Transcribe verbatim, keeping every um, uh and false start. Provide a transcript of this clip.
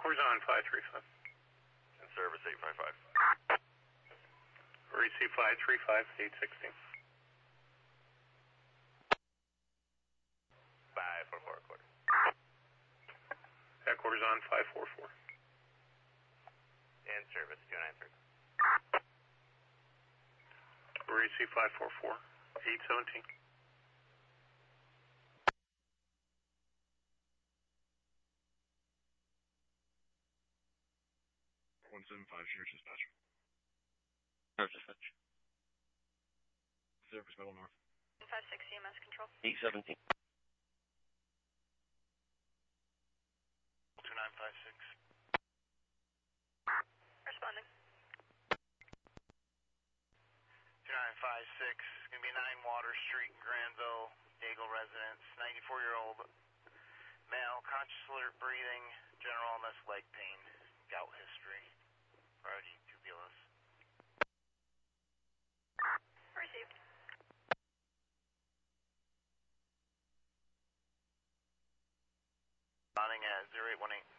Horizon five three five. And service eight five five. Receive five three five, eight sixteen. five four four, quarter. Headquarters on five four four. And service two nine three. Receive five four four, eight seventeen. one seven five, Sheriff Dispatcher. Sheriff Dispatch. Service Metal North. five six C M S control. eight seventeen. two nine five six. Responding. two nine five six, going to be nine Water Street, Granville, Daigle residence, ninety-four-year-old male, conscious alert breathing, general illness, leg pain, gout history, priority two B L S. Received. Responding at zero eight one eight.